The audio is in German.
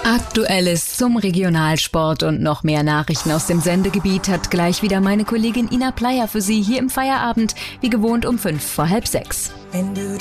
Aktuelles zum Regionalsport und noch mehr Nachrichten aus dem Sendegebiet hat gleich wieder meine Kollegin Ina Pleyer für Sie hier im Feierabend, wie gewohnt um 5 vor halb 6. Wenn du